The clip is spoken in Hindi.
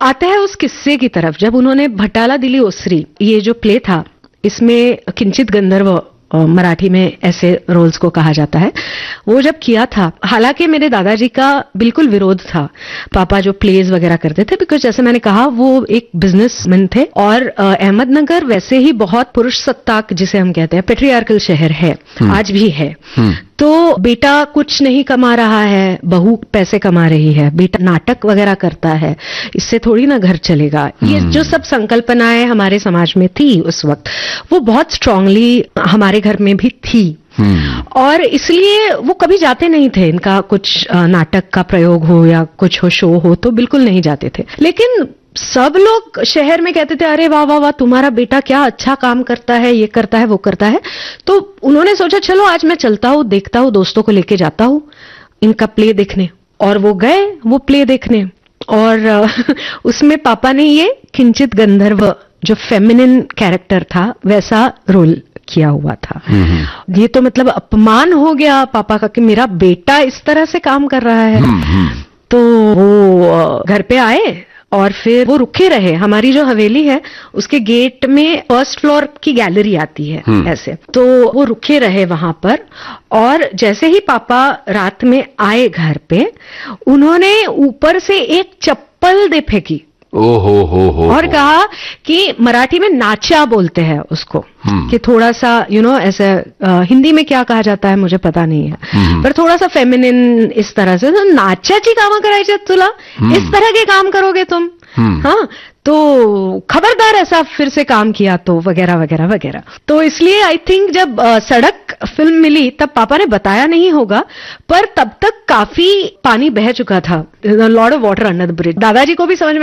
आते हैं उस किस्से की तरफ, जब उन्होंने भटाला दिली ओसरी, ये जो प्ले था, इसमें किंचित गंधर्व मराठी में ऐसे रोल्स को कहा जाता है, वो जब किया था, हालांकि मेरे दादाजी का बिल्कुल विरोध था। पापा जो प्लेज वगैरह करते थे, बिकॉज जैसे मैंने कहा वो एक बिजनेसमैन थे, और अहमदनगर वैसे ही बहुत पुरुष सत्ताक, जिसे हम कहते हैं पेट्रियार्कल शहर है, आज भी है। तो बेटा कुछ नहीं कमा रहा है, बहू पैसे कमा रही है, बेटा नाटक वगैरह करता है, इससे थोड़ी ना घर चलेगा। ये जो सब संकल्पनाएं हमारे समाज में थी उस वक्त, वो बहुत स्ट्रांगली हमारे घर में भी थी। और इसलिए वो कभी जाते नहीं थे, इनका कुछ नाटक का प्रयोग हो या कुछ हो, शो हो, तो बिल्कुल नहीं जाते थे। लेकिन सब लोग शहर में कहते थे, अरे वाह वाह वाह, तुम्हारा बेटा क्या अच्छा काम करता है, ये करता है, वो करता है। तो उन्होंने सोचा चलो आज मैं चलता हूँ, देखता हूँ, दोस्तों को लेके जाता हूँ इनका प्ले देखने। और वो गए वो प्ले देखने, और उसमें पापा ने ये किंचित गंधर्व जो फेमिनिन कैरेक्टर था वैसा रोल किया हुआ था। ये तो मतलब अपमान हो गया पापा का कि मेरा बेटा इस तरह से काम कर रहा है। तो वो घर पे आए और फिर वो रुके रहे। हमारी जो हवेली है उसके गेट में फर्स्ट फ्लोर की गैलरी आती है ऐसे, तो वो रुके रहे वहां पर। और जैसे ही पापा रात में आए घर पे, उन्होंने ऊपर से एक चप्पल दे फेंकी। हो और कहा कि मराठी में नाचा बोलते हैं उसको, कि थोड़ा सा ऐसे हिंदी में क्या कहा जाता है मुझे पता नहीं है, पर थोड़ा सा फेमिनिन इस तरह से, तो नाचाची कामं करायची तुला, इस तरह के काम करोगे तुम, हाँ तो खबरदार ऐसा फिर से काम किया तो, वगैरह वगैरह वगैरह। तो इसलिए आई थिंक जब सड़क फिल्म मिली तब पापा ने बताया नहीं होगा, पर तब तक काफी पानी बह चुका था, lot of water under the bridge. दादाजी को भी समझ में